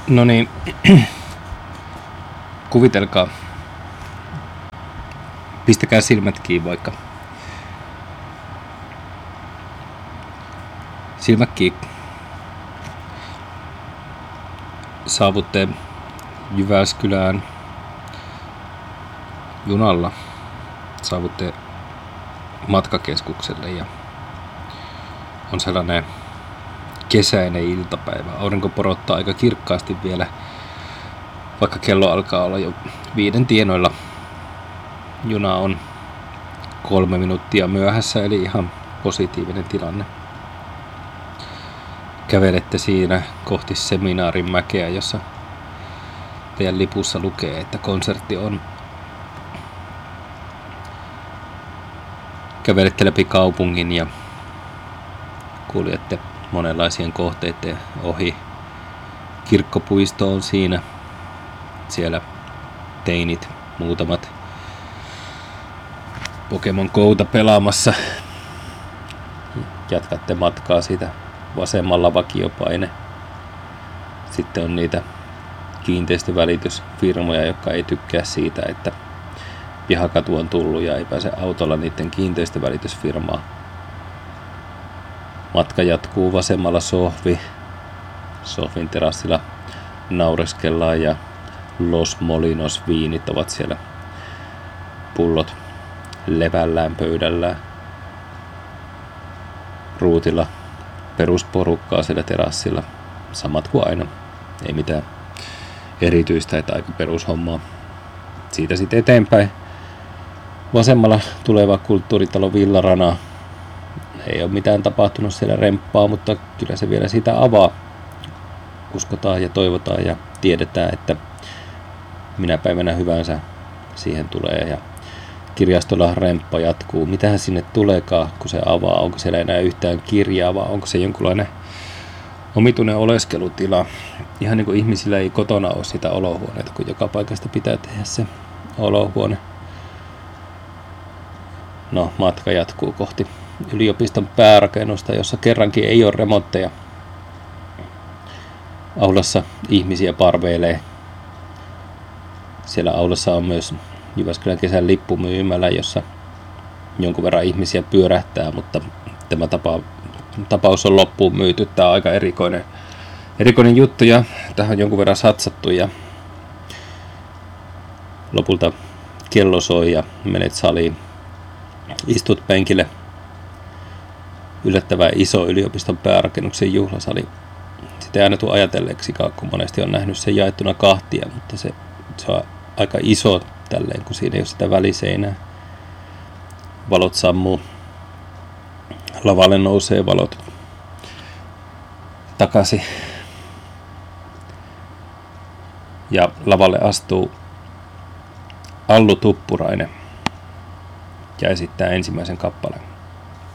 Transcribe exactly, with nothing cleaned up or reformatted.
No niin, kuvitelkaa, pistäkää silmät kiinni vaikka. Silmät kiinni. Saavutte Jyväskylään junalla. Saavutte matkakeskukselle ja on sellainen kesäinen iltapäivä. Aurinko porottaa aika kirkkaasti vielä, vaikka kello alkaa olla jo viiden tienoilla. Juna on kolme minuuttia myöhässä, eli ihan positiivinen tilanne. Kävelette siinä kohti Seminaarin mäkeä, jossa teidän lipussa lukee, että konsertti on. Kävelette läpi kaupungin ja kuljette monenlaisien kohteiden ohi. Kirkkopuisto on siinä. Siellä teinit, muutamat Pokemon Gouta pelaamassa. Jatkatte matkaa siitä, vasemmalla vakiopaine. Sitten on niitä kiinteistövälitysfirmoja, jotka ei tykkää siitä, että pihakatu on tullut ja ei pääse autolla niiden kiinteistövälitysfirmaa. Matka jatkuu vasemmalla Sohvi. Sohvin terassilla naureskellaan ja Los Molinos viinit ovat siellä pullot levällään pöydällään. Ruutilla perusporukkaa siellä terassilla. Samat kuin aina. Ei mitään erityistä, että aika perushommaa. Siitä sitten eteenpäin. Vasemmalla tuleva kulttuuritalo Villarana. Ei ole mitään tapahtunut siellä remppaa, mutta kyllä se vielä sitä avaa. Uskotaan ja toivotaan ja tiedetään, että minä päivänä hyvänsä siihen tulee. Ja kirjastolla remppa jatkuu. Mitähän sinne tuleekaan, kun se avaa? Onko siellä enää yhtään kirjaa vai onko se jonkunlainen omituinen oleskelutila? Ihan niin kuin ihmisillä ei kotona ole sitä olohuoneita, kun joka paikasta pitää tehdä se olohuone. No, matka jatkuu kohti yliopiston päärakennusta, jossa kerrankin ei ole remontteja. Aulassa ihmisiä parveilee. Siellä aulassa on myös Jyväskylän kesän lippumyymälä, jossa jonkun verran ihmisiä pyörähtää, mutta tämä tapa, tapaus on loppuun myyty. Tämä on aika erikoinen, erikoinen juttu ja tähän on jonkun verran satsattu ja lopulta kello soi ja menet saliin. Istut penkille. Yllättävän iso yliopiston päärakennuksen juhlasali. Sitä ei aina tule ajatelleeksikaan, kun monesti on nähnyt sen jaettuna kahtia, mutta se, se on aika iso tälleen, kun siinä ei ole sitä väliseinää. Valot sammuu. Lavalle nousee valot takaisin. Ja lavalle astuu Allu Tuppurainen ja esittää ensimmäisen kappaleen.